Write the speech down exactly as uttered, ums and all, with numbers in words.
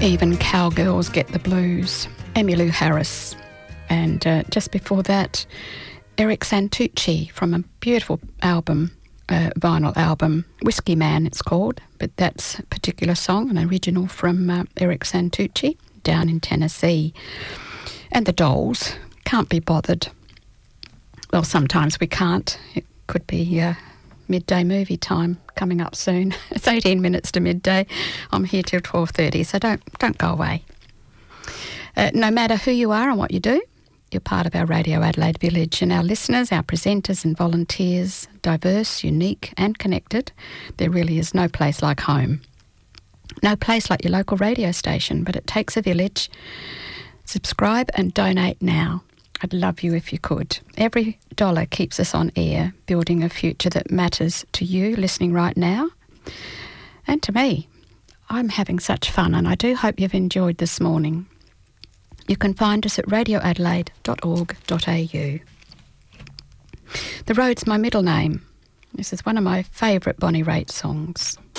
Even Cowgirls Get the Blues, Emmylou Harris. And uh, just before that, Eric Santucci from a beautiful album, uh, vinyl album, Whiskey Man it's called, but that's a particular song, an original from uh, Eric Santucci down in Tennessee. And the Dolls, Can't Be Bothered. Well, sometimes we can't. It could be uh, midday movie time coming up soon. It's eighteen minutes to midday. I'm here till twelve thirty, so don't don't go away. Uh, no matter who you are and what you do, you're part of our Radio Adelaide village, and our listeners, our presenters and volunteers, diverse, unique and connected. There really is no place like home. No place like your local radio station, but it takes a village. Subscribe and donate now. I'd love you if you could. Every dollar keeps us on air, building a future that matters to you listening right now and to me. I'm having such fun, and I do hope you've enjoyed this morning. You can find us at radio adelaide dot org dot a u. The Road's my middle name. This is one of my favourite Bonnie Raitt songs.